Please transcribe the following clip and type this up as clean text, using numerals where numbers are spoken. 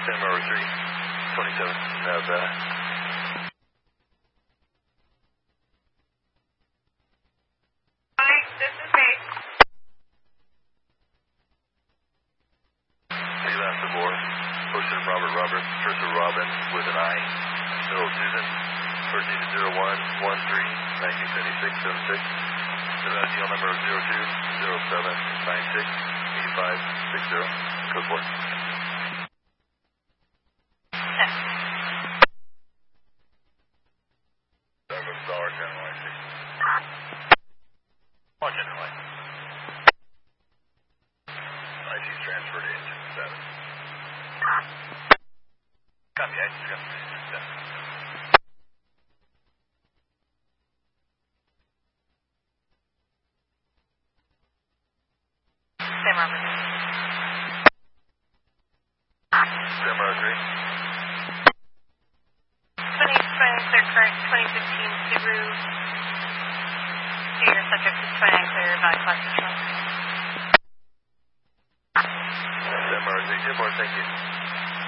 Sam Rover 3, 27, Nevada. Hi, this is me. Hey, last aboard. Ocean Robert Robert, Trisha Robin with an I. Middle Susan, Virginia 0113 1976 76. Nevada deal number 020796 8560. Code 4. Dollar general light. On general light. IC transferred to engine 7. Copy, IC transferred to engine 7. Sam Robert. Sam Rover 3. 20 current 2015 Subaru. Senior subject is 29 clear by class control. Sam Rover 3, 2 more, thank you.